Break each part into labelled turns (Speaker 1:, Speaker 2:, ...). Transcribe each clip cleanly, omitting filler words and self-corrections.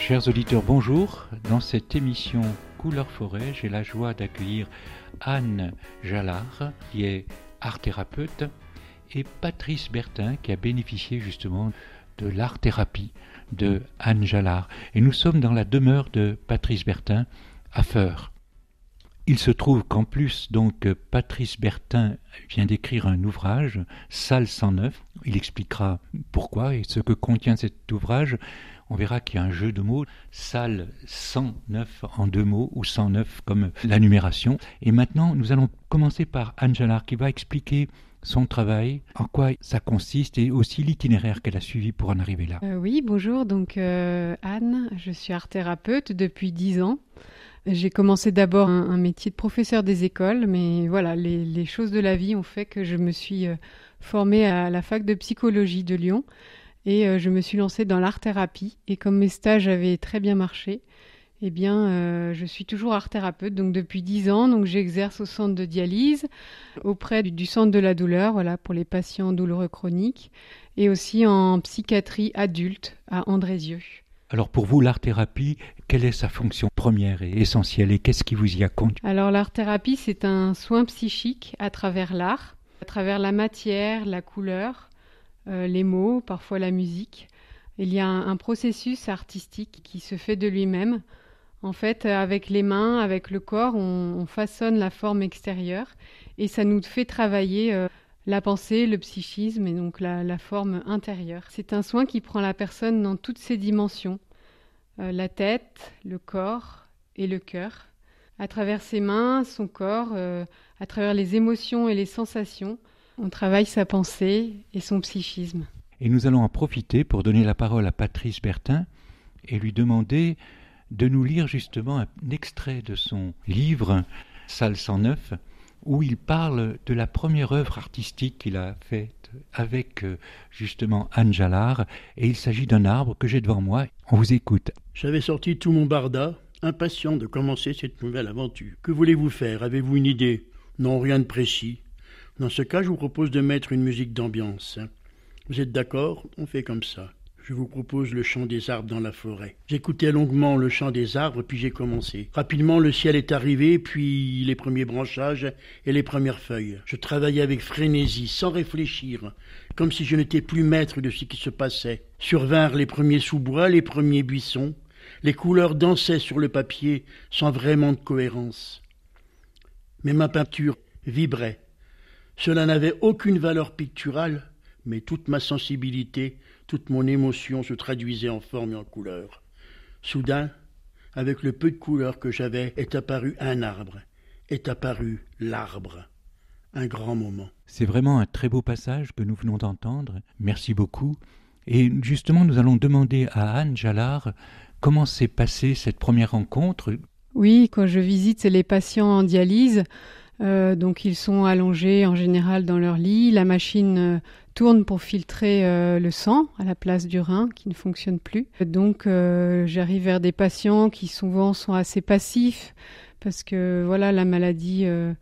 Speaker 1: Chers auditeurs, bonjour. Dans cette émission Couleur Forêt, j'ai la joie d'accueillir Anne Jalard, qui est art-thérapeute, et Patrice Bertin, qui a bénéficié justement de l'art-thérapie de Anne Jalard. Et nous sommes dans la demeure de Patrice Bertin, à Feurs. Il se trouve qu'en plus, donc, Patrice Bertin vient d'écrire un ouvrage, Salle 109. Il expliquera pourquoi et ce que contient cet ouvrage. On verra qu'il y a un jeu de mots, Salle 109 en deux mots, ou 109 comme la numération. Et maintenant, nous allons commencer par Anne Jalard, qui va expliquer son travail, en quoi ça consiste et aussi l'itinéraire qu'elle a suivi pour en arriver là.
Speaker 2: Oui, bonjour, donc Anne, je suis art-thérapeute depuis 10 ans. J'ai commencé d'abord un métier de professeur des écoles, mais voilà, les choses de la vie ont fait que je me suis formée à la fac de psychologie de Lyon et je me suis lancée dans l'art-thérapie. Et comme mes stages avaient très bien marché, eh bien, je suis toujours art-thérapeute, donc depuis 10 ans. Donc j'exerce au centre de dialyse, auprès du centre de la douleur, voilà, pour les patients douloureux chroniques, et aussi en psychiatrie adulte à Andrézieux.
Speaker 1: Alors pour vous, l'art-thérapie, quelle est sa fonction première et essentielle et qu'est-ce qui vous y a conduit ?
Speaker 2: Alors l'art-thérapie, c'est un soin psychique à travers l'art, à travers la matière, la couleur, les mots, parfois la musique. Il y a un processus artistique qui se fait de lui-même. En fait, avec les mains, avec le corps, on façonne la forme extérieure et ça nous fait travailler la pensée, le psychisme et donc la forme intérieure. C'est un soin qui prend la personne dans toutes ses dimensions, la tête, le corps et le cœur. À travers ses mains, son corps, à travers les émotions et les sensations, on travaille sa pensée et son psychisme.
Speaker 1: Et nous allons en profiter pour donner la parole à Patrice Bertin et lui demander de nous lire justement un extrait de son livre « Salle 109 » où il parle de la première œuvre artistique qu'il a faite avec justement Anne Jalard. Et il s'agit d'un arbre que j'ai devant moi. On vous écoute.
Speaker 3: J'avais sorti tout mon barda, impatient de commencer cette nouvelle aventure. Que voulez-vous faire ? Avez-vous une idée ? Non, rien de précis. Dans ce cas, je vous propose de mettre une musique d'ambiance. Vous êtes d'accord ? On fait comme ça. Je vous propose le chant des arbres dans la forêt. J'écoutais longuement le chant des arbres, puis j'ai commencé. Rapidement, le ciel est arrivé, puis les premiers branchages et les premières feuilles. Je travaillais avec frénésie, sans réfléchir, comme si je n'étais plus maître de ce qui se passait. Survinrent les premiers sous-bois, les premiers buissons. Les couleurs dansaient sur le papier, sans vraiment de cohérence. Mais ma peinture vibrait. Cela n'avait aucune valeur picturale, mais toute ma sensibilité, toute mon émotion se traduisait en forme et en couleur. Soudain, avec le peu de couleur que j'avais, est apparu un arbre, est apparu l'arbre. Un grand moment.
Speaker 1: C'est vraiment un très beau passage que nous venons d'entendre. Merci beaucoup. Et justement, nous allons demander à Anne Jalard comment s'est passée cette première rencontre.
Speaker 2: Oui, quand je visite les patients en dialyse, donc ils sont allongés en général dans leur lit. La machine tourne pour filtrer le sang à la place du rein qui ne fonctionne plus. Donc j'arrive vers des patients qui souvent sont assez passifs parce que voilà, la maladie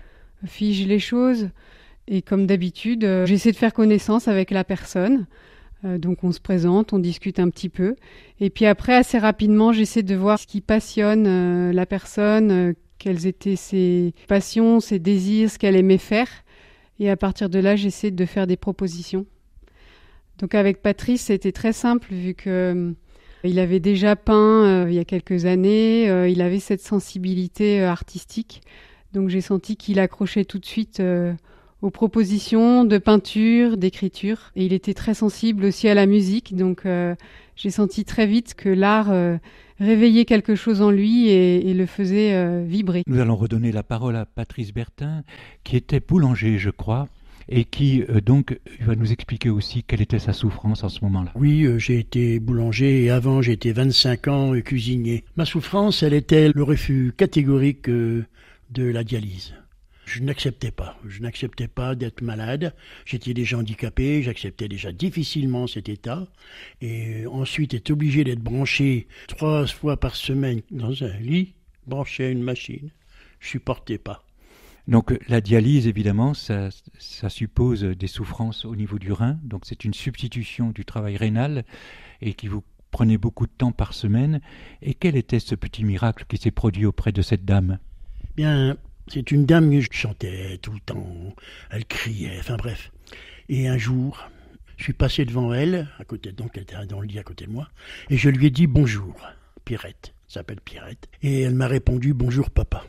Speaker 2: fige les choses. Et comme d'habitude, j'essaie de faire connaissance avec la personne. Donc on se présente, on discute un petit peu. Et puis après, assez rapidement, j'essaie de voir ce qui passionne la personne, quelles étaient ses passions, ses désirs, ce qu'elle aimait faire. Et à partir de là, j'essaie de faire des propositions. Donc avec Patrice, c'était très simple vu que il avait déjà peint il y a quelques années. Il avait cette sensibilité artistique. Donc j'ai senti qu'il accrochait tout de suite aux propositions de peinture, d'écriture. Et il était très sensible aussi à la musique. Donc j'ai senti très vite que l'art réveillait quelque chose en lui et le faisait vibrer.
Speaker 1: Nous allons redonner la parole à Patrice Bertin, qui était boulanger, je crois, et qui donc va nous expliquer aussi quelle était sa souffrance en ce moment-là.
Speaker 3: Oui, j'ai été boulanger et avant j'ai été 25 ans cuisinier. Ma souffrance, elle était le refus catégorique de la dialyse. Je n'acceptais pas d'être malade. J'étais déjà handicapé, j'acceptais déjà difficilement cet état. Et ensuite, être obligé d'être branché 3 fois par semaine dans un lit, branché à une machine, je supportais pas.
Speaker 1: Donc la dialyse, évidemment, ça suppose des souffrances au niveau du rein. Donc c'est une substitution du travail rénal et qui vous prenait beaucoup de temps par semaine. Et quel était ce petit miracle qui s'est produit auprès de cette dame?
Speaker 3: Bien, c'est une dame qui chantait tout le temps, elle criait, enfin bref. Et un jour, je suis passé devant elle, à côté, donc elle était dans le lit à côté de moi, et je lui ai dit bonjour, Pierrette, elle s'appelle Pierrette, et elle m'a répondu bonjour papa.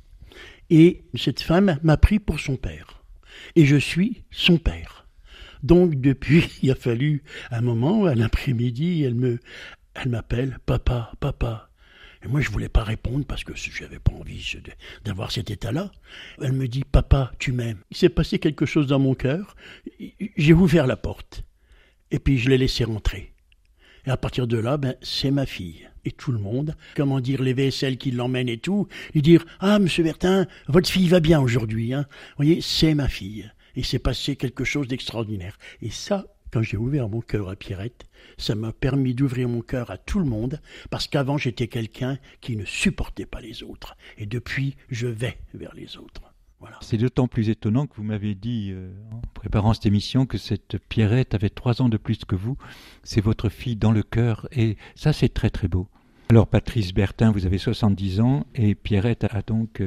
Speaker 3: Et cette femme m'a pris pour son père, et je suis son père. Donc depuis, il a fallu un moment, un après-midi, elle m'appelle papa, papa. Et moi, je voulais pas répondre parce que je n'avais pas envie d'avoir cet état-là. Elle me dit, papa, tu m'aimes. Il s'est passé quelque chose dans mon cœur. J'ai ouvert la porte. Et puis, je l'ai laissée rentrer. Et à partir de là, c'est ma fille. Et tout le monde, comment dire, les VSL qui l'emmènent et tout, lui dire, ah, monsieur Bertin, votre fille va bien aujourd'hui, hein. Vous voyez, c'est ma fille. Et c'est passé quelque chose d'extraordinaire. Et ça, quand j'ai ouvert mon cœur à Pierrette, ça m'a permis d'ouvrir mon cœur à tout le monde, parce qu'avant j'étais quelqu'un qui ne supportait pas les autres. Et depuis, je vais vers les autres. Voilà.
Speaker 1: C'est d'autant plus étonnant que vous m'avez dit, en préparant cette émission, que cette Pierrette avait 3 ans de plus que vous. C'est votre fille dans le cœur, et ça c'est très très beau. Alors Patrice Bertin, vous avez 70 ans, et Pierrette a donc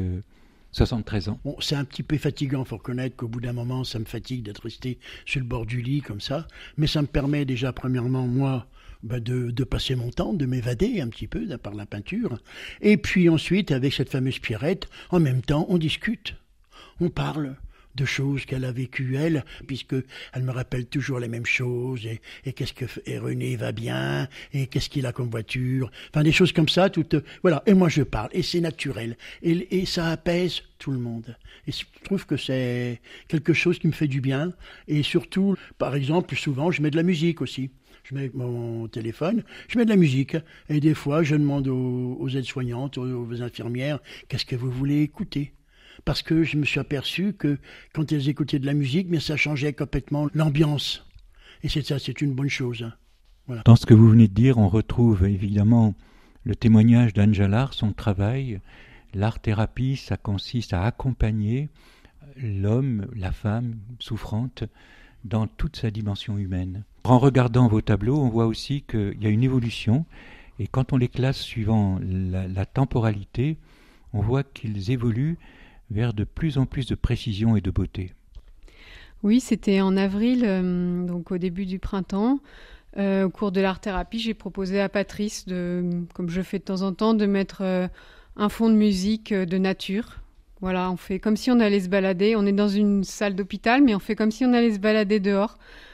Speaker 1: 73 ans.
Speaker 3: Bon, c'est un petit peu fatigant, il faut reconnaître qu'au bout d'un moment, ça me fatigue d'être resté sur le bord du lit comme ça. Mais ça me permet déjà, premièrement, moi, de passer mon temps, de m'évader un petit peu par la peinture. Et puis ensuite, avec cette fameuse Pierrette, en même temps, on discute. On parle de choses qu'elle a vécues, elle, puisque elle me rappelle toujours les mêmes choses, et qu'est-ce que et René va bien, et qu'est-ce qu'il a comme voiture, enfin des choses comme ça, toutes, voilà, et moi je parle, et c'est naturel, et ça apaise tout le monde, et je trouve que c'est quelque chose qui me fait du bien, et surtout, par exemple, souvent je mets de la musique aussi. Je mets mon téléphone, je mets de la musique, et des fois je demande aux aides-soignantes, aux infirmières, qu'est-ce que vous voulez écouter ? Parce que je me suis aperçu que quand elles écoutaient de la musique, mais ça changeait complètement l'ambiance. Et c'est ça, c'est une bonne chose. Hein. Voilà.
Speaker 1: Dans ce que vous venez de dire, on retrouve évidemment le témoignage d'Anne Jalard, son travail. L'art-thérapie, ça consiste à accompagner l'homme, la femme souffrante dans toute sa dimension humaine. En regardant vos tableaux, on voit aussi qu'il y a une évolution. Et quand on les classe suivant la temporalité, on voit qu'ils évoluent vers de plus en plus de précision et de beauté.
Speaker 2: Oui, c'était en avril, donc au début du printemps. Au cours de l'art-thérapie, j'ai proposé à Patrice, comme je fais de temps en temps, de mettre un fond de musique de nature. Voilà, on fait comme si on allait se balader. On est dans une salle d'hôpital, mais on fait comme si on allait se balader dehors,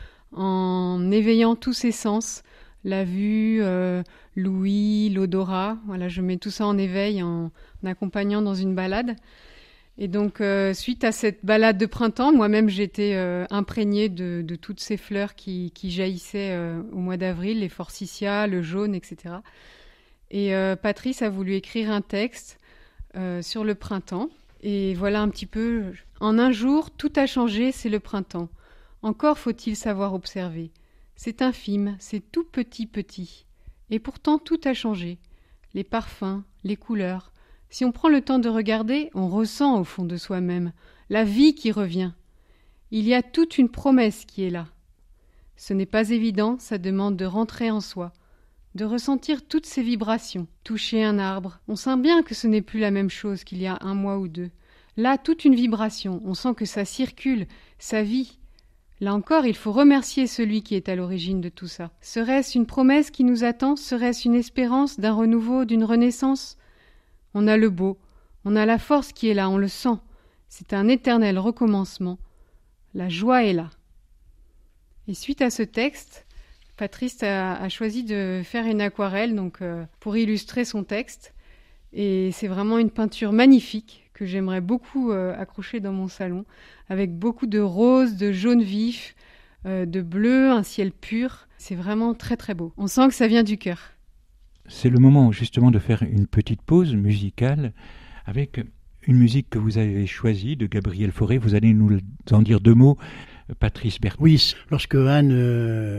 Speaker 2: en éveillant tous ses sens, la vue, l'ouïe, l'odorat. Voilà, je mets tout ça en éveil en accompagnant dans une balade. Et donc, suite à cette balade de printemps, moi-même, j'étais imprégnée de toutes ces fleurs qui jaillissaient au mois d'avril, les forsythias, le jaune, etc. Et Patrice a voulu écrire un texte sur le printemps. Et voilà un petit peu. En un jour, tout a changé, c'est le printemps. Encore faut-il savoir observer. C'est infime, c'est tout petit. Et pourtant, tout a changé. Les parfums, les couleurs. Si on prend le temps de regarder, on ressent au fond de soi-même la vie qui revient. Il y a toute une promesse qui est là. Ce n'est pas évident, ça demande de rentrer en soi, de ressentir toutes ces vibrations. Toucher un arbre, on sent bien que ce n'est plus la même chose qu'il y a 1 mois ou 2. Là, toute une vibration, on sent que ça circule, ça vit. Là encore, il faut remercier celui qui est à l'origine de tout ça. Serait-ce une promesse qui nous attend? Serait-ce une espérance d'un renouveau, d'une renaissance? On a le beau, on a la force qui est là, on le sent. C'est un éternel recommencement. La joie est là. Et suite à ce texte, Patrice a choisi de faire une aquarelle pour illustrer son texte. Et c'est vraiment une peinture magnifique que j'aimerais beaucoup accrocher dans mon salon, avec beaucoup de rose, de jaune vif, de bleu, un ciel pur. C'est vraiment très très beau. On sent que ça vient du cœur.
Speaker 1: C'est le moment justement de faire une petite pause musicale avec une musique que vous avez choisie de Gabriel Fauré. Vous allez nous en dire 2 mots, Patrice Bertin.
Speaker 3: Oui, lorsque Anne,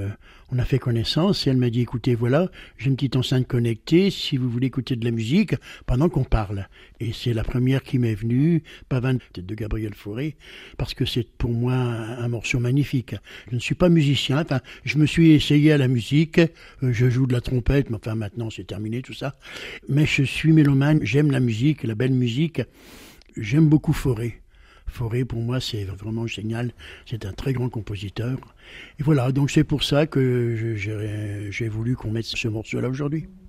Speaker 3: On a fait connaissance et elle m'a dit, écoutez, voilà, j'ai une petite enceinte connectée, si vous voulez écouter de la musique pendant qu'on parle. Et c'est la première qui m'est venue, Pavane de Gabriel Fauré, parce que c'est pour moi un morceau magnifique. Je ne suis pas musicien, enfin, je me suis essayé à la musique, je joue de la trompette, mais enfin maintenant c'est terminé tout ça. Mais je suis mélomane, j'aime la musique, la belle musique, j'aime beaucoup Fauré. Fauré, pour moi, c'est vraiment génial. C'est un très grand compositeur. Et voilà, donc c'est pour ça que j'ai voulu qu'on mette ce morceau-là aujourd'hui.